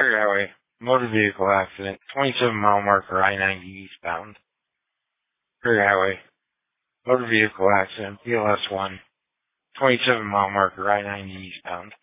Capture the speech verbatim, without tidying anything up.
Area Highway, motor vehicle accident, twenty-seven mile marker, I ninety eastbound. Area Highway, motor vehicle accident, B L S one, twenty-seven mile marker, I ninety eastbound.